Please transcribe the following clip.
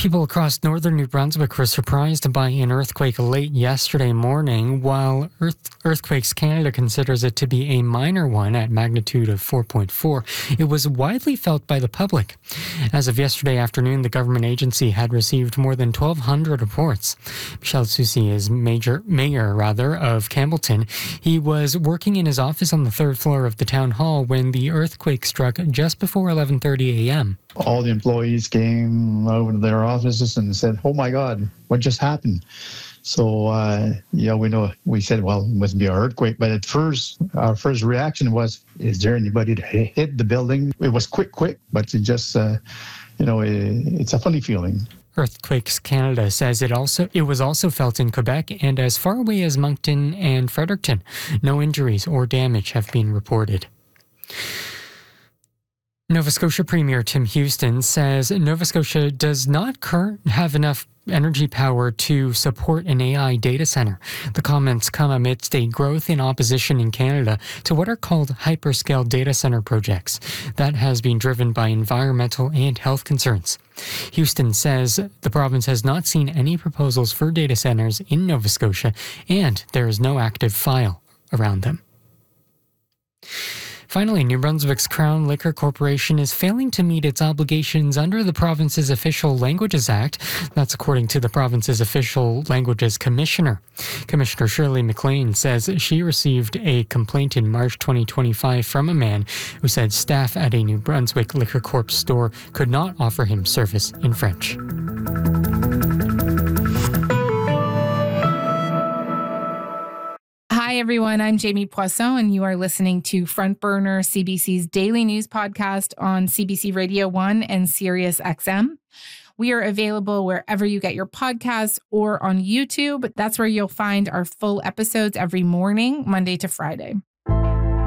People across northern New Brunswick were surprised by an earthquake late yesterday morning, while Earthquakes Canada considers it to be a minor one at magnitude of 4.4. It was widely felt by the public. As of yesterday afternoon, the government agency had received more than 1,200 reports. Michel Soucy is mayor of Campbellton. He was working in his office on the third floor of the town hall when the earthquake struck just before 11:30 a.m. All the employees came over to their offices and said, "Oh my God, what just happened?" So, we said, well, it must be an earthquake. But at first, our first reaction was, is there anybody that hit the building? It was quick, but it just, it's a funny feeling. Earthquakes Canada says it was also felt in Quebec and as far away as Moncton and Fredericton. No injuries or damage have been reported. Nova Scotia Premier Tim Houston says Nova Scotia does not have enough energy power to support an AI data center. The comments come amidst a growth in opposition in Canada to what are called hyperscale data center projects. That has been driven by environmental and health concerns. Houston says the province has not seen any proposals for data centers in Nova Scotia, and there is no active file around them. Finally, New Brunswick's Crown Liquor Corporation is failing to meet its obligations under the province's Official Languages Act. That's according to the province's Official Languages Commissioner. Commissioner Shirley McLean says she received a complaint in March 2025 from a man who said staff at a New Brunswick Liquor Corp store could not offer him service in French. Hi, everyone. I'm Jamie Poisson, and you are listening to Front Burner, CBC's daily news podcast on CBC Radio 1 and Sirius XM. We are available wherever you get your podcasts or on YouTube. That's where you'll find our full episodes every morning, Monday to Friday.